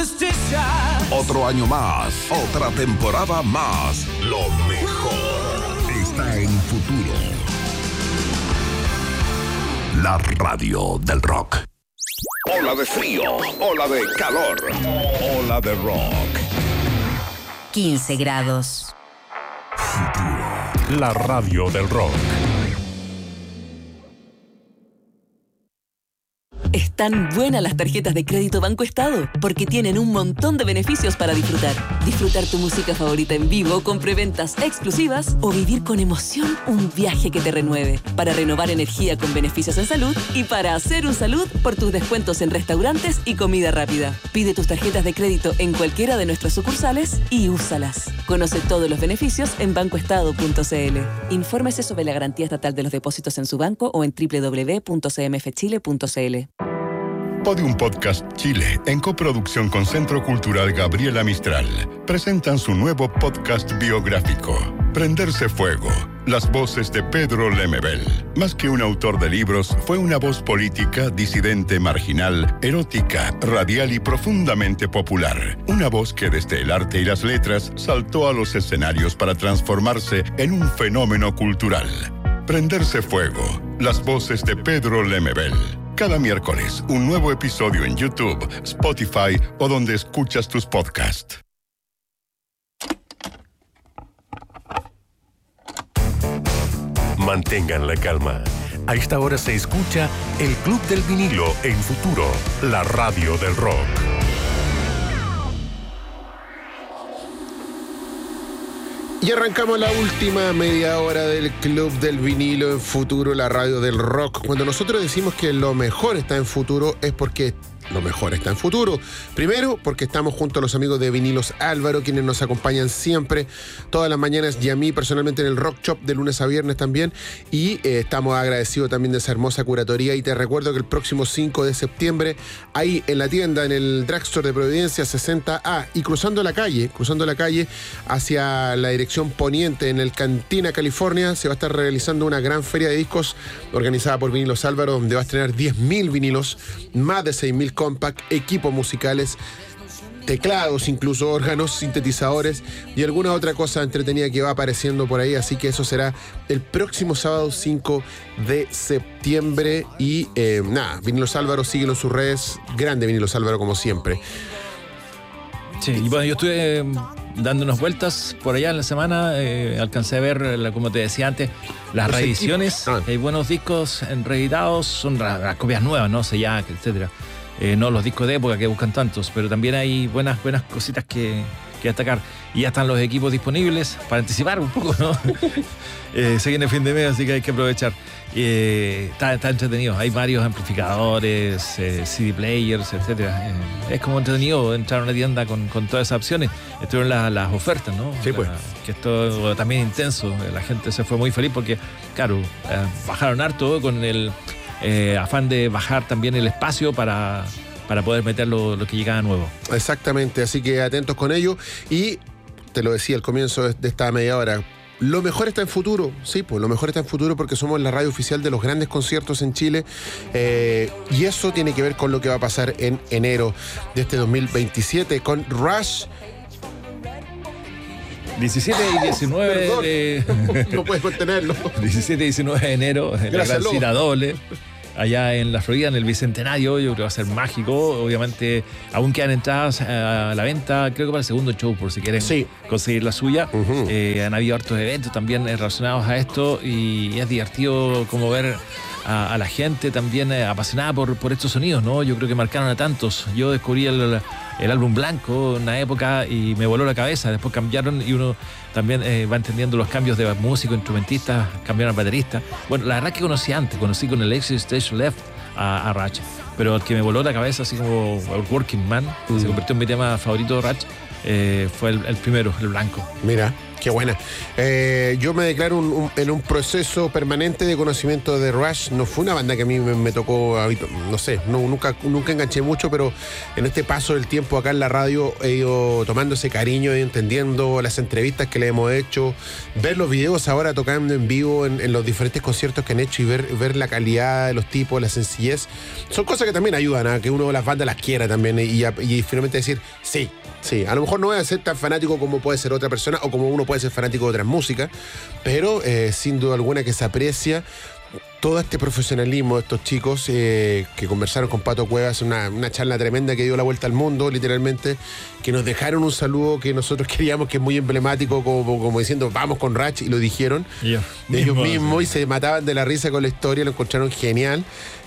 Otro año más, otra temporada más. Lo mejor está en Futuro. La radio del rock. Ola de frío, ola de calor, ola de rock. 15 grados. La radio del rock. Están buenas las tarjetas de crédito Banco Estado porque tienen un montón de beneficios para disfrutar. Disfrutar tu música favorita en vivo con preventas exclusivas o vivir con emoción un viaje que te renueve. Para renovar energía con beneficios en salud y para hacer un salud por tus descuentos en restaurantes y comida rápida. Pide tus tarjetas de crédito en cualquiera de nuestras sucursales y úsalas. Conoce todos los beneficios en bancoestado.cl. Infórmese sobre la garantía estatal de los depósitos en su banco o en www.cmfchile.cl. Podium Podcast Chile, en coproducción con Centro Cultural Gabriela Mistral, presentan su nuevo podcast biográfico, Prenderse Fuego, las voces de Pedro Lemebel. Más que un autor de libros, fue una voz política, disidente, marginal, erótica, radial y profundamente popular. Una voz que desde el arte y las letras saltó a los escenarios para transformarse en un fenómeno cultural. Prenderse Fuego, las voces de Pedro Lemebel. Cada miércoles, un nuevo episodio en YouTube, Spotify o donde escuchas tus podcasts. Mantengan la calma. A esta hora se escucha el Club del Vinilo en Futuro, la radio del rock. Y arrancamos la última media hora del Club del Vinilo en Futuro, la radio del rock. Cuando nosotros decimos que lo mejor está en Futuro es porque lo mejor está en Futuro. Primero, porque estamos junto a los amigos de Vinilos Álvaro, quienes nos acompañan siempre, todas las mañanas, y a mí personalmente en el Rock Shop de lunes a viernes también. Y estamos agradecidos también de esa hermosa curatoría. Y te recuerdo que el próximo 5 de septiembre, ahí en la tienda, en el Drugstore de Providencia 60A, y cruzando la calle hacia la dirección poniente, en el Cantina, California, se va a estar realizando una gran feria de discos organizada por Vinilos Álvaro, donde va a estrenar 10.000 vinilos, más de 6.000 compact, equipos musicales, teclados, incluso órganos, sintetizadores y alguna otra cosa entretenida que va apareciendo por ahí. Así que eso será el próximo sábado 5 de septiembre. Y Vinilos Álvaro, síguelo en sus redes. Grande Vinilos Álvaro, como siempre. Sí, y bueno, yo estuve dando unas vueltas por allá en la semana, alcancé a ver, como te decía antes, las reediciones. Hay buenos discos reeditados, son las copias nuevas, ¿no? Sellac, etcétera. No los discos de época que buscan tantos, pero también hay buenas cositas que destacar. Y ya están los equipos disponibles para anticipar un poco, ¿no? Se viene el fin de mes, así que hay que aprovechar. Está entretenido. Hay varios amplificadores, CD players, etcétera. Es como entretenido entrar a una tienda con todas esas opciones. Estuvieron las ofertas, ¿no? Sí, pues. Que esto también intenso. La gente se fue muy feliz porque, claro, bajaron harto con el afán de bajar también el espacio para poder meter lo que llegaba nuevo. Exactamente, así que atentos con ello. Y te lo decía al comienzo de esta media hora, lo mejor está en Futuro. Sí, pues lo mejor está en Futuro porque somos la radio oficial de los grandes conciertos en Chile, y eso tiene que ver con lo que va a pasar en enero de este 2027 con Rush. 17 y 19 no puedes contenerlo. 17 y 19 de enero, en la gran cita doble, allá en la Florida, en el Bicentenario. Yo creo que va a ser mágico. Obviamente, aún quedan entradas a la venta, creo que para el segundo show, por si quieren conseguir la suya. Han habido hartos eventos también relacionados a esto, y es divertido como ver a la gente también apasionada por estos sonidos, ¿no? Yo creo que marcaron a tantos. Yo descubrí el álbum blanco en una época y me voló la cabeza. Después cambiaron y uno también va entendiendo los cambios de músico, instrumentista, cambiaron a baterista. Bueno, la verdad que conocí con el Exit Stage Left a Rush, pero el que me voló la cabeza, así como el Working Man, se convirtió en mi tema favorito de Rush, fue el primero, el blanco. Mira. Qué buena. Yo me declaro en un proceso permanente de conocimiento de Rush. No fue una banda que a mí me tocó, no sé, nunca enganché mucho, pero en este paso del tiempo acá en la radio he ido tomando ese cariño, he ido entendiendo las entrevistas que le hemos hecho, ver los videos ahora tocando en vivo en los diferentes conciertos que han hecho y ver la calidad de los tipos, la sencillez. Son cosas que también ayudan a que uno de las bandas las quiera también y finalmente decir, sí, a lo mejor no voy a ser tan fanático como puede ser otra persona o como uno puede ser fanático de otras músicas, pero sin duda alguna que se aprecia todo este profesionalismo de estos chicos que conversaron con Pato Cuevas, una charla tremenda que dio la vuelta al mundo, literalmente, que nos dejaron un saludo que nosotros queríamos, que es muy emblemático, como diciendo, vamos con Rush, y lo dijeron ellos mismos, y se mataban de la risa con la historia, lo encontraron genial.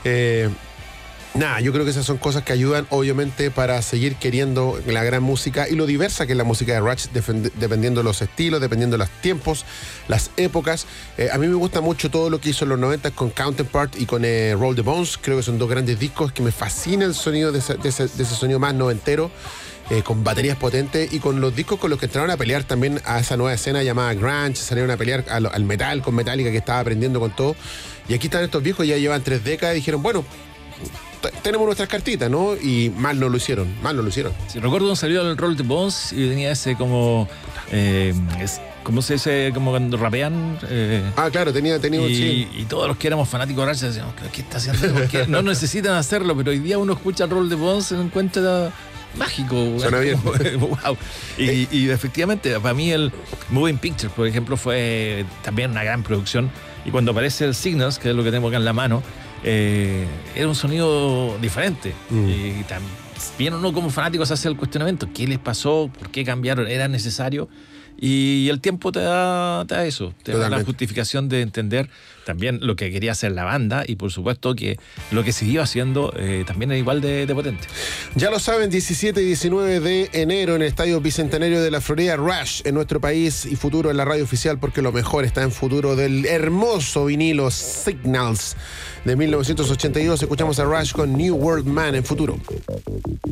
Yo creo que esas son cosas que ayudan, obviamente, para seguir queriendo la gran música y lo diversa que es la música de Rush, dependiendo de los estilos, dependiendo de los tiempos, las épocas. A mí me gusta mucho todo lo que hizo en los 90 con Counterpart y con Roll the Bones. Creo que son dos grandes discos que me fascina el sonido de ese sonido más noventero. Con baterías potentes y con los discos con los que entraron a pelear también a esa nueva escena llamada grunge, salieron a pelear al metal con Metallica, que estaba aprendiendo con todo. Y aquí están estos viejos, ya llevan 3 décadas y dijeron, bueno, tenemos nuestras cartitas, ¿no? Y mal no lo hicieron. Sí, recuerdo cuando salió el Roll the Bones y tenía ese como... ¿cómo se dice? Como cuando rapean. Claro, tenía y todos los que éramos fanáticos de Rush decíamos, ¿qué está haciendo? Porque no necesitan hacerlo, pero hoy día uno escucha el Roll the Bones y se encuentra mágico. Suena bien. Wow. Y efectivamente, para mí el Moving Pictures, por ejemplo, fue también una gran producción. Y cuando aparece el Signals, que es lo que tengo acá en la mano, era un sonido diferente. Y también uno como fanático se hace el cuestionamiento: ¿qué les pasó? ¿Por qué cambiaron? ¿Era necesario? Y el tiempo te da eso, te da la justificación de entender también lo que quería hacer la banda, y por supuesto que lo que siguió haciendo también es igual de potente. Ya lo saben, 17 y 19 de enero en el Estadio Bicentenario de la Florida, Rush en nuestro país y Futuro en la radio oficial, porque lo mejor está en Futuro, del hermoso vinilo Signals de 1982. Escuchamos a Rush con New World Man en Futuro.